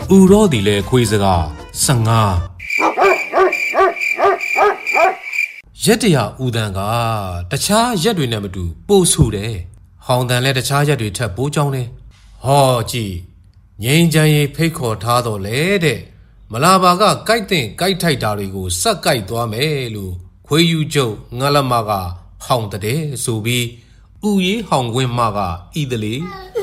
ဥရောဒီလေခွေးစကား15ရက်တရာဦးတန်ကတခြားရက်တွေနဲ့မတူပို့ဆူတယ်ဟောင်းတန်လည်းတခြားရက်တွေထက်ပိုးကြောင်းတယ်ဟောကြည့်ငိမ့်ချမ်းရေးဖိတ်ခေါ်ထားတော့လေတဲ့မလာပါကကြိုက်တဲ့ကြိုက်ထိုက်တာတွေကိုစက်ကြိုက်သွားမယ်လို့ခွေးယူကျုပ်ငါလမကဟောင်းတဲ့ဆိုပြီးဥရေးဟောင်းခွင်းမကဤတလေ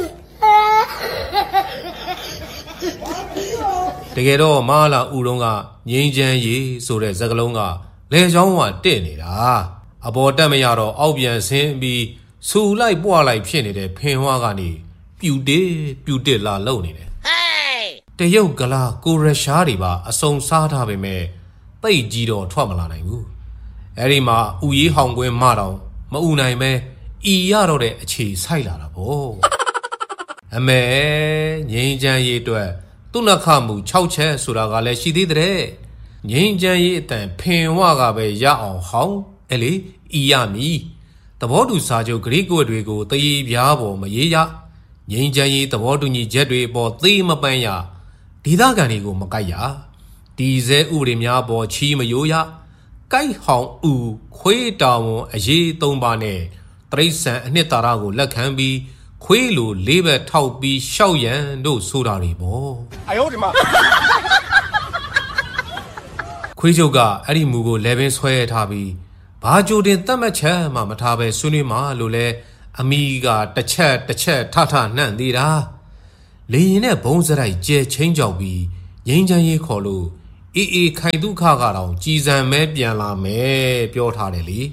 တကယ်တော့မလာဥတုံးကငိမ့်ချမ်းရေးဆိုတဲ့စကားလုံးကလေချောင်းကတဲ့နေတာအပေါ်တက်မရတော့အောက်ပြန်ဆင်းပြီးဆူလိုက်ပွားလိုက်ဖြစ်နေတဲ့ဖင်ဝါကနေပြူတစ်လာလုံနေတယ်တရုတ်ကလာကိုရရှားတွေပါအစုံစားထားပေမဲ့တိတ်ကြီးတော့ထွက်မလာနိုင်ဘူးအဲ့ဒီမှာဥရေးဟောင်ကွင်းမတော့မဥနိုင်ပဲဤရတော့တဲ့အခြေဆိုင်လာတာပေါ့အမေငိမ့်ချမ်းရေးအတွက်သူ့နှခမှု6ချက်ဆိုတာကလည်းရှိသေးတဲ့ငိမ့်ချမ်းရေးအတန်ဖင်ဝကပဲရအောင်ဟောင်းအဲ့လေဤရမီသဘောတူစာချုပ်ဂရိကွက်တွေကိုတည်ပြားပေါ်မရေးရငိမ့်ချမ်းရေးသဘောတူညီချက်တွေပေါ်သေးမပန်းရဒေသခံတွေကိုမကိုက်ရဒီစဲဥပဒေများပေါ်ချီမယိုးရကိုက်ဟောင်းဥခွေးတာဝန်အရေး3ပါးနဲ့တရိษံအနှစ်သာရကိုလက်ခံပြီးခွေးလိုလေးဘက်ထောက်ပြီးရှောက်ရန်တို့ဆိုတာတွေပေါ့အယောဒီမှာခွေးချုပ်ကအဲ့ဒီမူကိုလဲပင်ဆွဲထားပြီးဘာကြိုတင်တတ်မှတ်ချက်မှမထားပဲဆွေးနွေးမှလို့လဲအမိကတစ်ချက်ထနှံ့သေးတာလေရင်နဲ့ဘုံစရိုက်ကျဲချင်းကြောက်ပြီးငိမ့်ချမ်းရေးခေါ်လို့အေးခိုင်ဒုက္ခကတော့ကြည်စံမဲပြန်လာမယ်ပြောထားတယ်လေ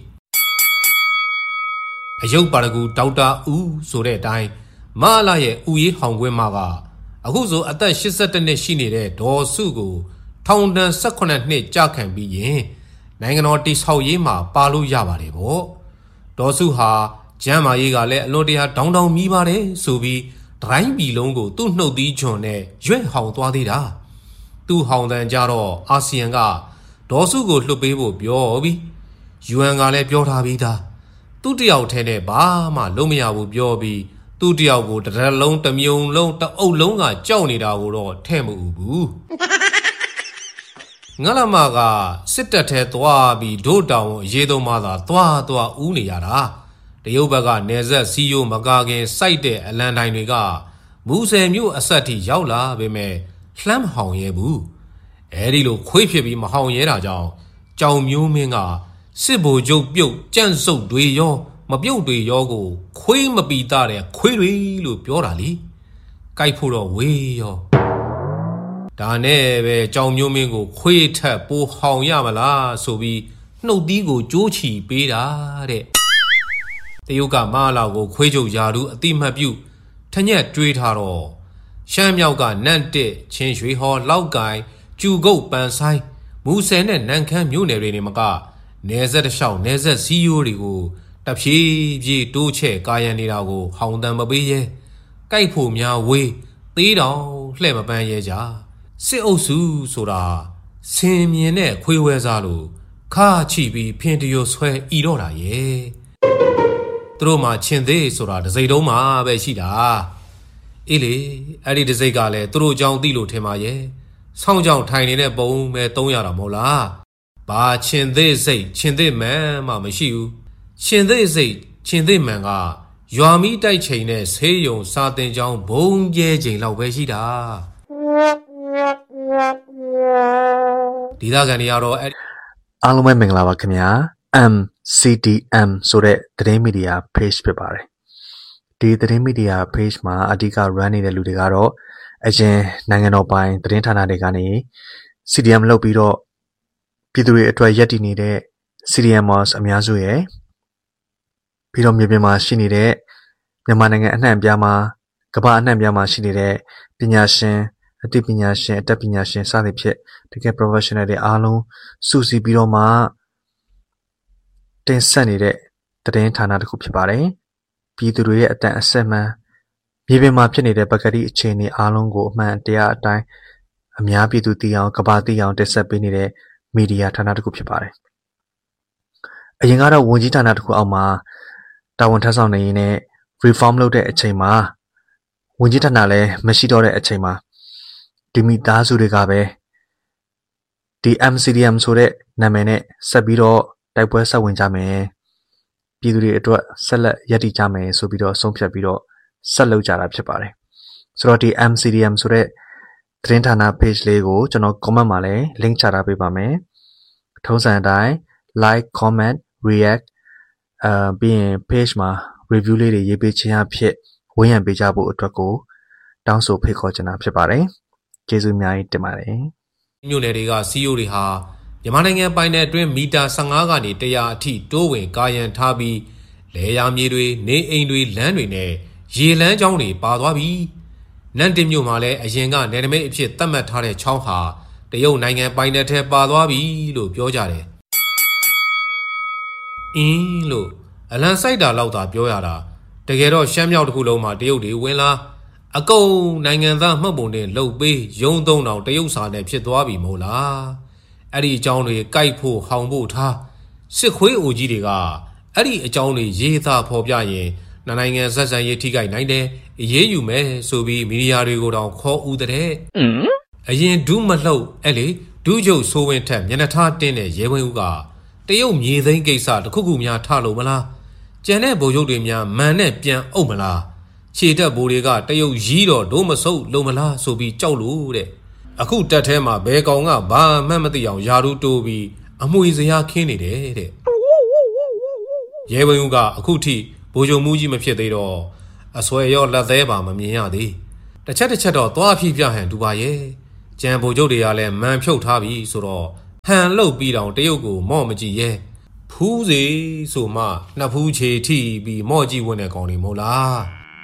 အယုတ်ပါရဂူဒေါက်တာဦးဆိုတဲ့အတိုင်းမလာရဲ့ဥရေးဟောင်ခွင်းမကအခုဆိုအသက်82နှစ်ရှိနေတဲ့ဒေါ်စုကိုထောင်ဒဏ်18နှစ်ကြာခံပြီးရင်နိုင်ငံတော်တိဆောက်ရေးမှာပါလို့ရပါတယ်ပေါ့ဒေါ်စုဟာကျမ်းမာရေးကလည်းအလွန်တရာဒေါင်းမီးပါတယ်ဆိုပြီးဒရိုင်းပြည်လုံးကိုသူ့နှုတ်သီးချွန်နဲ့ရွက်ဟောင်သွားသေးတာသူ့ဟောင်တန်ကြတော့အာဆီယံကဒေါ်စုကိုလှုပ်ပေးဖို့ပြောပြီး UN ကလည်းပြောထားပြီးသားသူ့တယောက်ထဲနဲ့ဘာမှလုံးမရဘူးပြောပြီးသူ့တယောက်ကိုတစ်ရက်လုံးတစ်မြုံလုံးတစ်အုပ်လုံးကကြောက်နေတာကိုတော့ထဲ့မဥဘူးငါလမကစစ်တပ်ထဲသွားပြီးဒို့တောင်အရေးသုံးမှသာသွားဦးနေရတာတရုတ်ဘက်ကနေဆက်စီယိုမကာခင်စိုက်တဲ့အလံတိုင်းတွေကမူဆယ်မြို့အဆက်ထိရောက်လာပေမဲ့လှမ်းမဟောင်ရဲဘူးအဲဒီလိုခွေးဖြစ်ပြီးမဟောင်ရဲတာကြောင့်ကြောင်မျိုးမင်းကစစ်ဗိုလ်ချုပ်ပြုတ်ကြန့်စုပ်တွေရောမပြုတ်တွေရောကိုခွေးမပီတာတဲ့ခွေးတွေလို့ပြောတာလေကြိုက်ဖို့တော့ဝေးရောဒါနဲ့ပဲကြောင်မျိုးမင်းကိုခွေးထက်ပိုဟောင်ရမလားဆိုပြီးနှုတ်သီးကိုကြိုးချီပေးတာတဲ့တရုတ်ကမလာကိုခွေးချုပ်ယာတူအတိမတ်ပြုထညက်တွေးထားတော့ရှမ်းမြောက်ကနန့်တစ်ချင်းရွှေဟော်လောက်ကိုင်ကျူကုတ်ပန်ဆိုင်မူဆယ်နဲ့နန့်ခမ်းမြို့နယ်တွေနေမကနေဆက်တစ်လျှောက်နေဆက်စီးရိုးတွေကိုတဖြည်းဖြည်းတိုးချဲ့ကာယံနေတာကိုဟောင်တန်မပေးရဲကြိုက်ဖို့များဝေးသေးတောင်လှဲ့မပန်းရဲကြစစ်အုပ်စုဆိုတာဆင်မြင်တဲ့ခွေးဝဲစားလို့ခါချီပြီးဖင်တရိုဆွဲဤတော့တာရဲ့သူတို့မှချင်းသေးဆိုတာတစိမ့်တုံးမှပဲရှိတာအေးလေအဲ့ဒီတစိမ့်ကလည်းသူတို့ကြောင့်သိလို့ထင်ပါရဲ့ဆောင်းကြောင့်ထိုင်နေတဲ့ပုံပဲ300တာမဟုတ်လားဘာချင်းသေးစိတ်ချင်းသေးမှန်မှမရှိဘူးချင်းသေးစိတ်ချင်းသေးမှန်ကရွာမီတိုက်ချိန်နဲ့ဆေးရုံစာတင်ကြောင်းဘုံကျဲချိန်လောက်ပဲရှိတာဒီသားကန်တွေကတော့အားလုံးပဲမင်္ဂလာပါခင်ဗျာ MCDM ဆိုတဲ့သတင်းမီဒီယာ page ဖြစ်ပါတယ်ဒီသတင်းမီဒီယာ page မှာအဓိက run နေတဲ့လူတွေကတော့အရင်နိုင်ငံတော်ပိုင်သတင်းဌာနတွေကနေ CDM လုပ်ပြီးတော့ပြည်သူတွေအတွက်ရည်တည်နေတဲ့ CDMers အများစုရဲ့ပြီးတော့မြေပြင်မှာရှိနေတဲ့မြန်မာနိုင်ငံအနှံ့အပြားမှာကမ္ဘာအနှံ့အပြားမှာရှိနေတဲ့ပညာရှင်အသိပညာရှင်အတတ်ပညာရှင်စသဖြင့်တကယ် professional တွေအားလုံးစုစည်းပြီးတော့မှတင်ဆက်နေတဲ့သတင်းဌာနတစ်ခုဖြစ်ပါတယ်ပြည်သူတွေရဲ့အတန်အဆက်မှန်မြေပြင်မှာဖြစ်နေတဲ့ပကတိအခြေအနေအားလုံးကိုအမှန်တရားအတိုင်းအများပြည်သူသိအောင်ကမ္ဘာသိအောင်တင်ဆက်ပေးနေတဲ့မီဒီယာဌာနတစ်ခုဖြစ်ပါတယ်အရင်ကတော့ဝန်ကြီးဌာနတစ်ခုအောက်မှာတာဝန်ထမ်းဆောင်နေရင်းနဲ့ reform လုပ်တဲ့အချိန်မှာဝန်ကြီးဌာနလည်းမရှိတော့တဲ့အချိန်မှာဒီမိသားစုတွေကပဲဒီ MCDM ဆိုတဲ့နာမည်နဲ့ဆက်ပြီးတော့တိုက်ပွဲဆက်ဝင်ကြမယ်ပြည်သူတွေအတွက်ဆက်လက်ရည်တည်ကြမယ်ဆိုပြီးတော့ဆုံးဖြတ်ပြီးတော့ဆက်လုပ်ကြတာဖြစ်ပါတယ်ဆိုတော့ဒီ MCDM ဆိုတဲ့သတင်းဌာန page လေးကိုကျွန်တော် comment မှာလည်း link ချထားပေးပါမယ်ထုံးစံအတိုင်း like comment react ပြီးရင် page မှာ review လေးတွေရေးပေးခြင်းအဖြစ်ဝန်းရံပေးကြဖို့အတွက်ကိုတောင်းဆိုဖိတ်ခေါ်ချင်တာဖြစ်ပါတယ်ကျေးဇူးအများကြီးတင်ပါတယ်မြို့နယ်တွေက CEO တွေဟာမြန်မာနိုင်ငံပိုင်နယ်အတွင်းမီတာ15ကနေ100အထိတိုးဝင်ကာယံထားပြီးလေယာမြေတွေနေအိမ်တွေလမ်းတွေနဲ့ရေလမ်းကြောင်းတွေပါသွားပြီးနန့်တင်မြို့မှာလည်းအရင်ကနယ်နိမိတ်အဖြစ်သတ်မှတ်ထားတဲ့ချောင်းဟာတရုတ်နိုင်ငံပိုင်နယ်ထဲပါသွားပြီလို့ပြောကြတယ်လို့အလံစိုက်တာလောက်သာပြောရတာတကယ်တော့ရှမ်းမြောက်တစ်ခုလုံးမှာတရုတ်တွေဝင်လာအကုန်နိုင်ငံသားမှတ်ပုံတင်လှုပ်ပေးရုံးသုံးတောင်တရုတ်စာနဲ့ဖြစ်သွားပြီမို့လားအဲ့ဒီအကြောင်းတွေကြိုက်ဖို့ဟောင်ဖို့ထားစစ်ခွေးအိုကြီးတွေကအဲ့ဒီအကြောင်းတွေရေးသားဖော်ပြရင်နိုင်ငံဆက်ဆံရေးထိခိုက်နိုင်တယ်အေးယူမယ်ဆိုပြီးမီဒီယာတွေကိုတောင်ခေါ်ဦးတဲ့အရင်ဒူးမလှုပ်အဲ့လေဒူးချုပ်ဆိုးဝင်းထက်မျက်နှာထားတင်းတဲ့ရဲဝင်းဦးကတရုတ်မြေသိမ်းကိစ္စတစ်ခုခုများထလို့မလားကျန်တဲ့ဗိုလ်ချုပ်တွေများမန်နဲ့ပြန်အုပ်မလားခြေတက်ဘိုးတွေကတရုတ်ရီးတော့ဒိုးမဆုပ်လုံမလားဆိုပြီးကြောက်လို့တဲ့အခုတက်ထဲမှာဘဲကောင်ကဘာမှမသိအောင်ယာရူတိုးပြီးအမွေစရာခင်းနေတယ်တဲ့ရဲဝင်းဦးကအခုထိဗိုလ်ချုပ်မူကြီးမဖြစ်သေးတော့အဆွဲရောလက်သေးပါမမြင်ရသေးတစ်ချက်တော့သွားဖြည့်ပြဟန်ဒူပါရဲ့ကျန်ဗိုလ်ချုပ်တွေကလည်းမန်ဖြုတ်ထားပြီဆိုတော့ဟန်လှုပ်ပြီးတောင်တရုတ်ကိုမော့မကြည့်ရဲ့ဖူးစီဆိုမှနှစ်ဖူးချေထိပြီးမော့ကြည့်ဝင်တဲ့ကောင်တွေမို့လား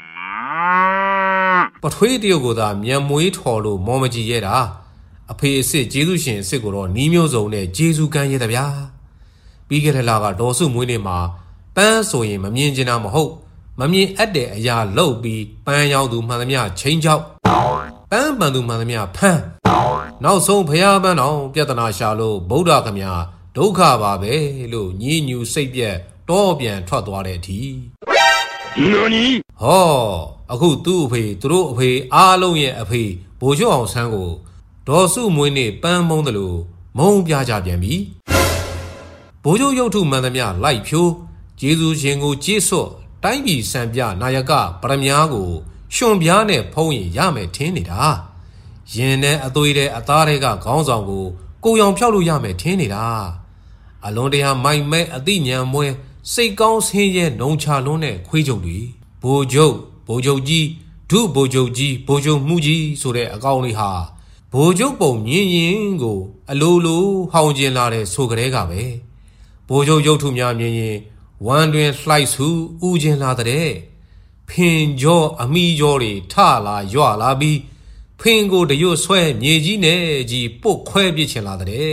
ပထွေးတရုတ်ကိုသာမြန်မွေးထော်လို့မော်မကြည့်ရတာအဖေအစ်စ်ကျေးဇူးရှင်အစ်စ်ကိုတော့နီးမျိုးစုံနဲ့ကျေးဇူးကမ်းရတဲ့ဗျာပြီးခဲ့တဲ့လကဒေါ်စုမွေးနေ့မှာပန်းဆိုရင်မမြင်ချင်တာမဟုတ်မမြင်အပ်တဲ့အရာလှုပ်ပြီးပန်းရောက်သူမှန်သမျှချင်းချောက်ပန်းပန်သူမှန်သမျှဖမ်းနောက်ဆုံးဖရာပန်းတော်ပြဿနာရှာလို့ဗုဒ္ဓခမညာဒုက္ခပါပဲလို့ညည်းညူစိတ်ပြက်တော့ပြန်ထွက်သွားတဲ့အထိဟောအခုသူ့အဖေသူတို့အဖေအားလုံးရဲ့အဖေဗိုလ်ချုပ်အောင်ဆန်းကိုဒေါ်စုမွေးနေ့ပန်းမုံတယ်လို့မုံပြကြပြန်ပြီဗိုလ်ချုပ်ရုပ်ထုမှန်သမျှလိုက်ဖြိုးကျေးဇူးရှင်ကိုကျေးစွတ်တိုင်းပြည်စံပြနာယကပရမ ्या ကိုရှင်ပြားနဲ့ဖုံးရင်ရမယ်ထင်းနေတာရင်နဲ့အသွေးတဲ့အသားတွေကခေါင်းဆောင်ကိုကိုရောင်ဖြောက်လို့ရမယ်ထင်းနေတာအလွန်တရာမိုက်မဲအသိဉာဏ်မွဲစိတ်ကောင်းဆင်းရဲနှုံချလွန်းတဲ့ခွေးချုပ်တွေဗိုလ်ချုပ်ကြီးဒုဗိုလ်ချုပ်ကြီးဗိုလ်ချုပ်မှုကြီးဆိုတဲ့အကောင်လေးဟာဗိုလ်ချုပ်ပုံမြင်ရင်ကိုအလိုလိုဟောင်ကျင်လာတဲ့ဆိုကြဲကပဲဗိုလ်ချုပ်ရုပ်ထုများမြင်ရင်ဝမ်းတွင်လှိုက်စုဥကျင်လာတဲ့ဖင်ကြောအမိကြောတွေထလာရွလာပြီးဖင်ကိုတရွတ်ဆွဲမြေကြီးနဲ့ကြီးပုတ်ခွဲပစ်ချင်လာ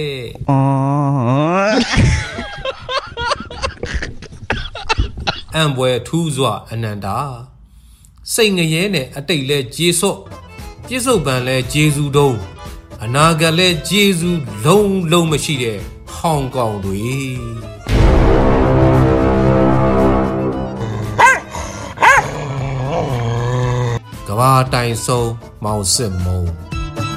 တဲ့အံပွဲထူးစွာအနန္တာစိတ်ငရဲနဲ့အတိတ်လဲကျေးစော့ပြစ္ဆုတ်ပံလဲဂျေဇူတုံးအနာဂတ်လဲဂျေဇူလုံးမရှိတဲ့ဟောင်ကောင်တွေကဘာတိုင်ဆုံးမောင်စစ်မုံ